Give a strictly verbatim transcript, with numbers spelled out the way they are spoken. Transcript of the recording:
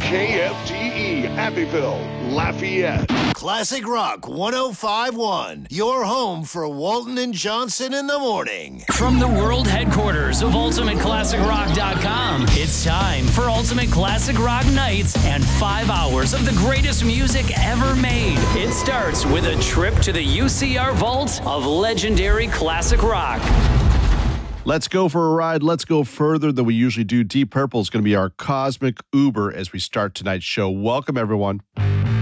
K F T E, Abbeville, Lafayette. Classic Rock one oh five point one, your home for Walton and Johnson in the morning. From the world headquarters of Ultimate Classic Rock dot com, it's time for Ultimate Classic Rock Nights and five hours of the greatest music ever made. It starts with a trip to the U C R vault of legendary classic rock. Let's go for a ride. Let's go further than we usually do. Deep Purple is going to be our cosmic Uber as we start tonight's show. Welcome, everyone.